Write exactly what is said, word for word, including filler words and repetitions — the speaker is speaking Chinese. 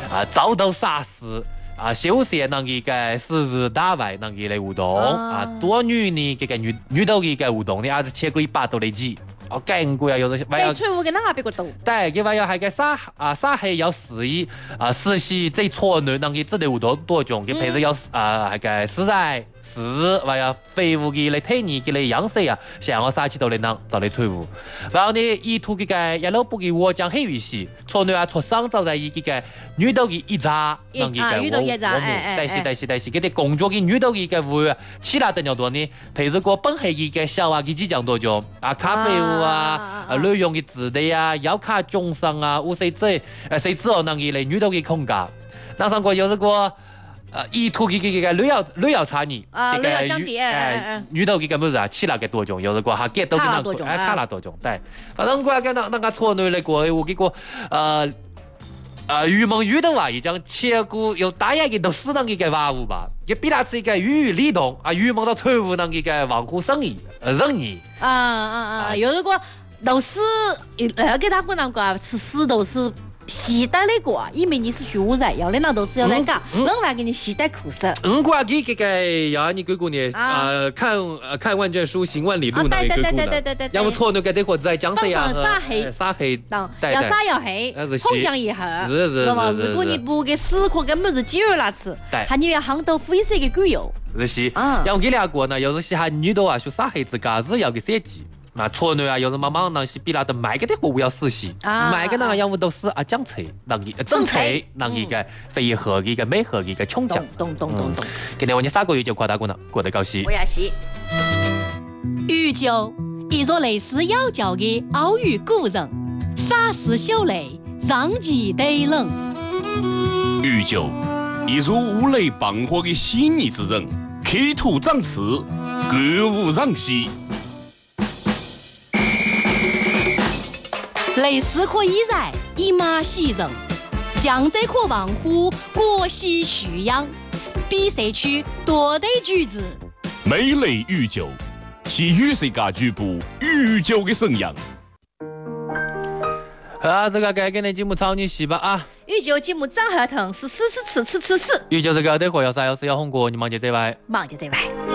啊早斗沙士。啊，休闲能嘅嘅四日打圍能嘅嚟活動，啊多女呢嘅嘅女女斗嘅嘅活動呢，啊超過一百度嚟字，我勁攰啊，有啲。 但係吹舞嘅哪邊個度？ 對，佢話又係嘅沙啊沙係有時啊時時最錯女能嘅質地活動多種，佢譬如有啊係嘅實在時話有廢物嘅嚟體驗嘅嚟養死啊，像我沙起到嚟能就嚟吹舞，然後呢意圖嘅嘅一路不嘅我講很有時，錯女啊錯生就係嘅嘅女斗嘅一扎能嘅嘅我。但是但是但是，佢哋工作嘅女斗嘅會其他等較多呢，譬如講本係嘅小啊嘅幾種多種啊咖啡屋啊，啊內容嘅質地啊，要卡眾生啊，有誰知誒誰知道能嘅嚟女斗嘅空間，那上過有這個呃意圖嘅嘅嘅旅遊旅遊產業， 啊旅遊景點，誒女斗嘅咁樣啊，其他嘅多種，有這個哈幾都是能誒卡拉多種，對，反正我講那那個錯女嚟過，我結果呃。呃，漁網魚的話，已經切過有大約嘅都四能嘅嘅話務吧，也比那是一個魚理動啊，漁網到吹舞能嘅嘅網戶生意，呃，生意。 啊啊啊！有如果都是呃給他可能講吃屎都是攜帶那個，因為你是學污染，要的那都是要來講，另外給你攜帶苦澀。 嗯，我嘅嘅嘅呀，你句句呢？呃，看呃看萬卷書，行萬里路那一句句呢？要不錯，你嘅啲貨在講誰呀？ 沙黑， 沙黑， 要沙要黑，空降以後， 是是是。 如果你不給屎殼根本是雞肉拿吃，還你要烘到灰色嘅狗油。 是是，要給兩個呢，有時係女的啊，說沙黑自家是要給設計。啊，錯女啊，有時媽媽能是比那的買個啲貨物要實習，買個呢，要麼都是啊正菜，能嘅正菜，能嘅嘅肥和嘅嘅美和嘅嘅衝醬。 懂懂懂懂。 今天我哋三個月就跨大過呢，過得高興。 我也是。 漁樵，一座類似妖教嘅奧語古人，沙士小雷，上級對冷。 漁樵，一座五雷傍火嘅細膩之人，刻土長刺，歌舞讓戲。 雷丝可以染，一马喜人；江浙可望湖，果喜徐阳。比赛区多对句子， 美雷漁樵是與世界局部漁樵嘅聲音。 好啊，這個該給你節目炒你洗吧啊！ 漁樵節目張合騰是死死吃吃吃死。 漁樵這個對火要殺要死要紅過，你忙就這位。 忙就這位。